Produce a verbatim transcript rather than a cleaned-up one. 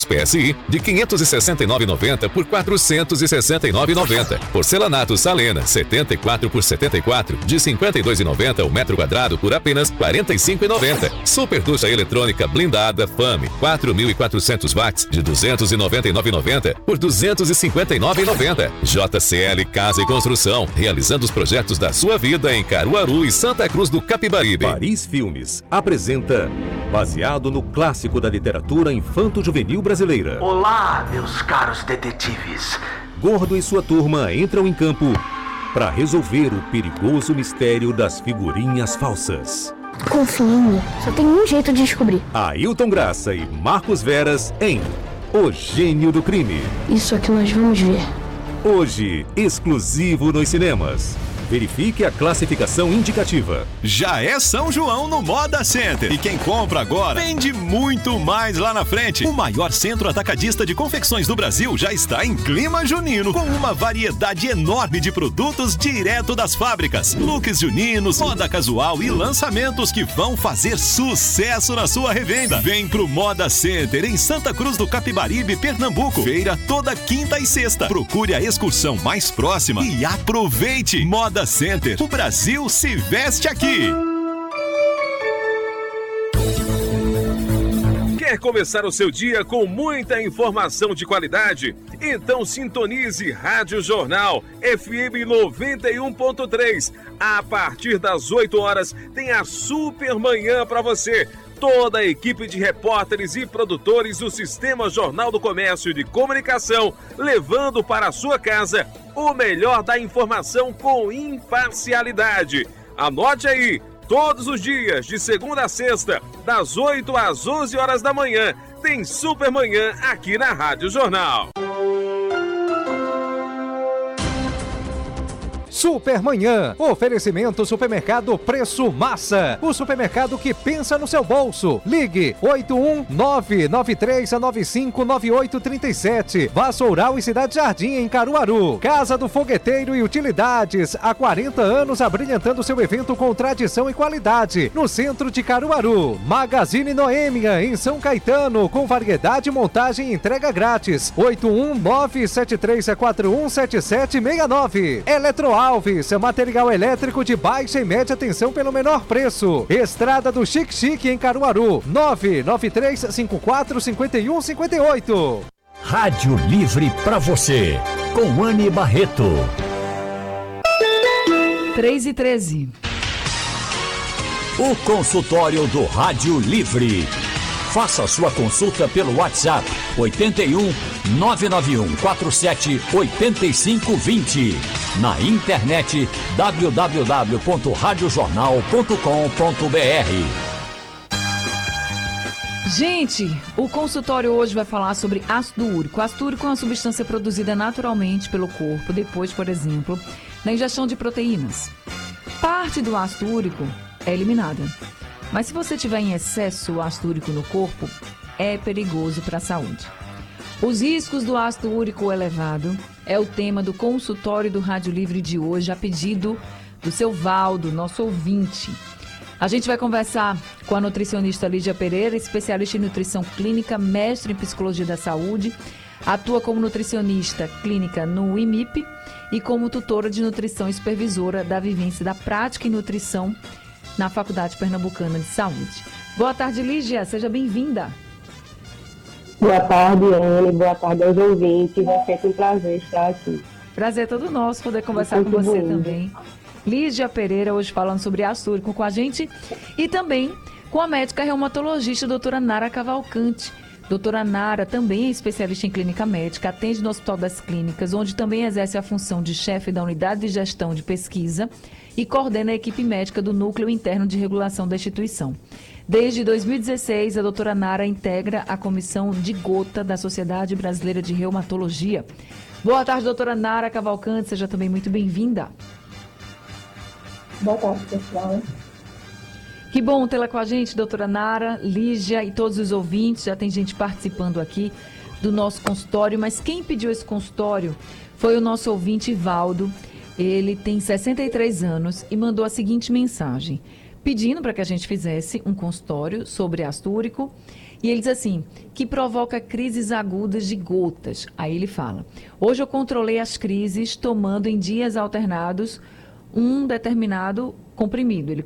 P S I de quinhentos e sessenta e nove reais e noventa centavos por quatrocentos e sessenta e nove reais e noventa centavos. Porcelanato Salena setenta e quatro por setenta e quatro de cinquenta e dois reais e noventa centavos o metro quadrado por apenas quarenta e cinco reais e noventa centavos. Super ducha eletrônica blindada Fame quatro mil e quatrocentos watts de duzentos e noventa e nove reais e noventa centavos por duzentos e cinquenta e nove reais e noventa centavos. J C L Casa e Construção, realizando os projetos da sua vida em Caruaru e Santa Cruz do Capibaribe. Paris Filmes apresenta, baseado no clássico da literatura infanto-juvenil brasileira. Olá, meus caros detetives. Gordo e sua turma entram em campo para resolver o perigoso mistério das figurinhas falsas. Confia em mim, só tem um jeito de descobrir. Ailton Graça e Marcos Veras em O Gênio do Crime. Isso é que nós vamos ver. Hoje, exclusivo nos cinemas. Verifique a classificação indicativa. Já é São João no Moda Center. E quem compra agora vende muito mais lá na frente. O maior centro atacadista de confecções do Brasil já está em clima junino, com uma variedade enorme de produtos direto das fábricas. Looks juninos, moda casual e lançamentos que vão fazer sucesso na sua revenda. Vem pro Moda Center em Santa Cruz do Capibaribe, Pernambuco. Feira toda quinta e sexta. Procure a excursão mais próxima e aproveite. Moda Center, o Brasil se veste aqui. Quer começar o seu dia com muita informação de qualidade? Então sintonize Rádio Jornal F M noventa e um ponto três. A partir das oito horas tem a Super Manhã para você. Toda a equipe de repórteres e produtores do Sistema Jornal do Comércio de Comunicação, levando para a sua casa o melhor da informação com imparcialidade. Anote aí, todos os dias, de segunda a sexta, das oito às onze horas da manhã, tem Super Manhã aqui na Rádio Jornal. Supermanhã, oferecimento Supermercado Preço Massa, o supermercado que pensa no seu bolso. Ligue oito um nove nove três nove cinco nove oito três sete. Vassoural e Cidade Jardim em Caruaru. Casa do Fogueteiro e Utilidades, há quarenta anos abrilhantando seu evento com tradição e qualidade, no centro de Caruaru. Magazine Noêmia em São Caetano, com variedade, montagem e entrega grátis. oito um nove sete três quatro um sete sete seis nove. Eletroal Alves, material elétrico de baixa e média tensão pelo menor preço. Estrada do Chique Chique em Caruaru, nove nove três cinco quatro cinco um cinco oito. Rádio Livre para você, com Anne Barreto. três e treze. O consultório do Rádio Livre. Faça sua consulta pelo WhatsApp oito um nove nove um quatro sete oito cinco dois zero. Na internet w w w ponto rádio jornal ponto com ponto b r. Gente, o consultório hoje vai falar sobre ácido úrico. Ácido úrico é uma substância produzida naturalmente pelo corpo depois, por exemplo, da ingestão de proteínas. Parte do ácido úrico é eliminada. Mas se você tiver em excesso o ácido úrico no corpo, é perigoso para a saúde. Os riscos do ácido úrico elevado é o tema do consultório do Rádio Livre de hoje, a pedido do seu Valdo, nosso ouvinte. A gente vai conversar com a nutricionista Lídia Pereira, especialista em nutrição clínica, mestre em psicologia da saúde, atua como nutricionista clínica no I M I P e como tutora de nutrição e supervisora da vivência da prática em nutrição na Faculdade Pernambucana de Saúde. Boa tarde, Lígia, seja bem-vinda. Boa tarde, Anne, boa tarde aos ouvintes, é sempre um prazer estar aqui. Prazer é todo nosso poder conversar Muito com você bom. também. Lígia Pereira, hoje falando sobre ácido úrico com a gente e também com a médica reumatologista doutora Nara Cavalcante. Doutora Nara também é especialista em clínica médica, atende no Hospital das Clínicas, onde também exerce a função de chefe da unidade de gestão de pesquisa e coordena a equipe médica do Núcleo Interno de Regulação da instituição. Desde dois mil e dezesseis, a doutora Nara integra a comissão de gota da Sociedade Brasileira de Reumatologia. Boa tarde, doutora Nara Cavalcante, seja também muito bem-vinda. Boa tarde, pessoal. Que bom tê-la com a gente, doutora Nara, Lígia e todos os ouvintes. Já tem gente participando aqui do nosso consultório, mas quem pediu esse consultório foi o nosso ouvinte Valdo. Ele tem sessenta e três anos e mandou a seguinte mensagem, pedindo para que a gente fizesse um consultório sobre ácido úrico E ele diz assim, que provoca crises agudas de gotas. Aí ele fala, hoje eu controlei as crises tomando em dias alternados um determinado comprimido. Ele